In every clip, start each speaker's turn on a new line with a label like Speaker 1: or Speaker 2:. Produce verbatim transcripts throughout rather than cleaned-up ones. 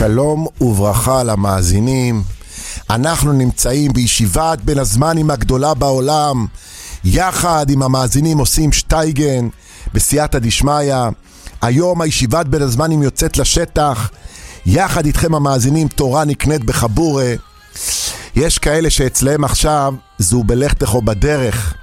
Speaker 1: שלום וברכה למאזינים. אנחנו נמצאים בישיבת בין הזמנים הגדולה בעולם, יחד עם המאזינים עושים שטייגן בסייעתא דשמיא. היום הישיבת בין הזמנים יוצאת לשטח, יחד איתכם המאזינים תורה נקנית בחבורה. יש כאלה שאצלהם עכשיו זו בלכתך או בדרך,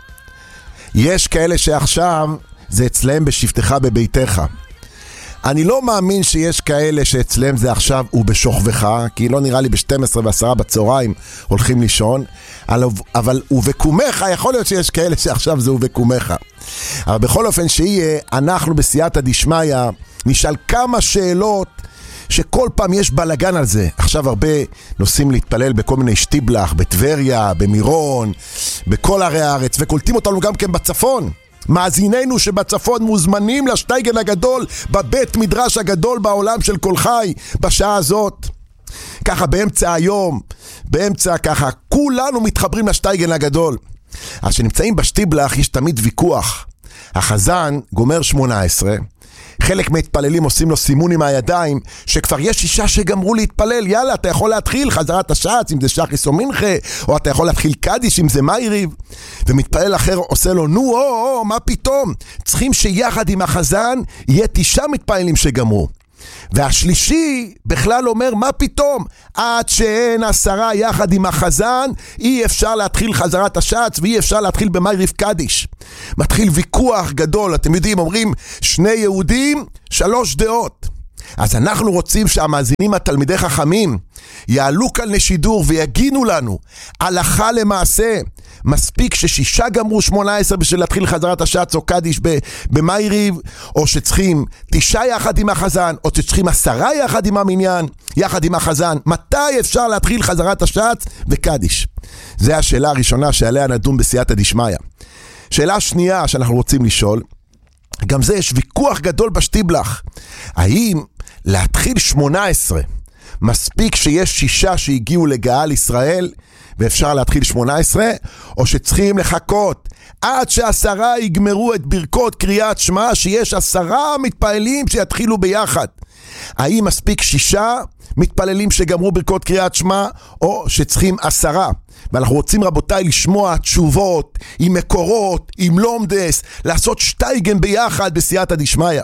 Speaker 1: יש כאלה שעכשיו זה אצלהם בשבתך בביתך. אני לא מאמין שיש כאלה שאצלהם זה עכשיו ובשוכבך, כי לא נראה לי ב-שתים עשרה ועשרה בצהריים הולכים לישון, אבל ובקומך, יכול להיות שיש כאלה שעכשיו זה ובקומך. אבל בכל אופן שיהיה, אנחנו בסייעתא דשמיא נשאל כמה שאלות שכל פעם יש בלגן על זה. עכשיו הרבה נוסעים להתפלל בכל מיני שטיבלח, בטבריה, במירון, בכל ערי הארץ, וקולטים אותנו גם כן בצפון. מאזיננו שבצפון מוזמנים לשטייגן הגדול בבית מדרש הגדול בעולם של כל חי בשעה הזאת, ככה באמצע היום, באמצע ככה כולנו מתחברים לשטייגן הגדול. אז שנמצאים בשטיבלח יש תמיד ויכוח. החזן גומר שמונה עשרה, חלק מהתפללים עושים לו סימון עם הידיים שכבר יש שישה שגמרו להתפלל, יאללה אתה יכול להתחיל חזרת השעץ אם זה שחריס או מנחה, או אתה יכול להתחיל קדיש אם זה מייריב. ומתפלל אחר עושה לו נו או, או מה פתאום, צריכים שיחד עם החזן יהיה תשעה מתפללים שגמרו. והשלישי בכלל אומר מה פתאום, עד שאין עשרה יחד עם החזן אי אפשר להתחיל חזרת השעץ ואי אפשר להתחיל במייריב קדיש. מתחיל ויכוח גדול, אתם יודעים, אומרים שני יהודים שלוש דעות. אז אנחנו רוצים שהמאזינים התלמידי חכמים יעלו כאן לשידור ויגינו לנו הלכה למעשה, מספיק ששישה גמרו שמונה עשרה בשביל להתחיל חזרת השעץ או קדיש במייריב, או שצריכים תשעה יחד עם החזן, או שצריכים עשרה יחד עם המניין יחד עם החזן, מתי אפשר להתחיל חזרת השעץ וקדיש? זה השאלה הראשונה שעליה נדון בסייעתא דשמיא. שאלה שנייה שאנחנו רוצים לשאול, גם זה יש ויכוח גדול בשטיבלח, האם להתחיל שמונה עשרה מספיק שיש שישה שהגיעו לגאל ישראל ואפשר להתחיל שמונה עשרה, או שצריכים לחכות עד שעשרה יגמרו את ברכות קריאת שמע, שיש עשרה מתפללים שיתחילו ביחד? האם מספיק שישה מתפללים שגמרו ברכות קריאת שמע, או שצריכים עשרה? ואנחנו רוצים רבותיי לשמוע תשובות עם מקורות, עם לומדס, לעשות שטייגן ביחד בסייעתא דשמיא.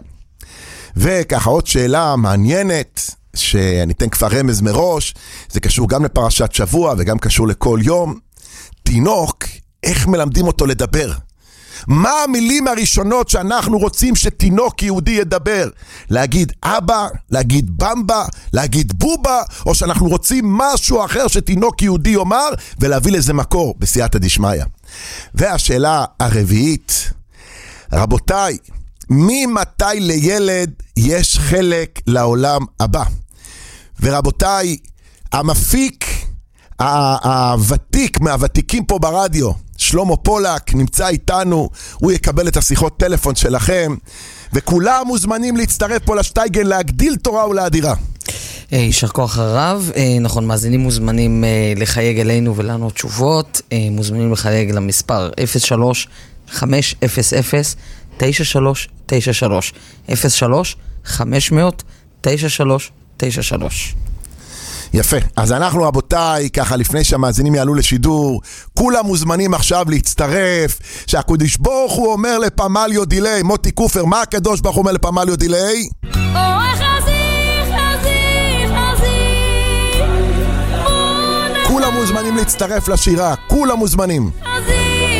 Speaker 1: וככה עוד שאלה מעניינת שאני אתן כבר רמז מראש, זה קשור גם לפרשת שבוע וגם קשור לכל יום. תינוק, איך מלמדים אותו לדבר? מה המילים הראשונות שאנחנו רוצים שתינוק יהודי ידבר? להגיד אבא, להגיד במבה, להגיד בובה, או שאנחנו רוצים משהו אחר שתינוק יהודי יאמר ולהביא לזה מקור בסייעתא דשמיא. והשאלה הרביעית, רבותיי, ממתי לילד יש חלק לעולם הבא? ורבותיי, המפיק הוותיק מהוותיקים פה ברדיו, שלמה פולק, נמצא איתנו, הוא יקבל את השיחות טלפון שלכם, וכולם מוזמנים להצטרף פה לשטייגן, להגדיל תורה ולאדירה.
Speaker 2: יישר כוח הרב. נכון, מאזינים מוזמנים לחייג אלינו ולענות תשובות, מוזמנים לחייג למספר אפס שלוש חמש אפס אפס תשע שלוש תשע שלוש אפס שלוש חמש מאות תשע שלוש תשע שלוש.
Speaker 1: יפה, אז אנחנו רבותיי, ככה לפני שהמאזינים יעלו לשידור, כולם מוזמנים עכשיו להצטרף, שהקדוש ברוך הוא אומר לפמליו דילי, מוטי קופר, מה הקדוש ברוך הוא אומר לפמליו דילי? כולם מוזמנים להצטרף לשירה, כולם מוזמנים.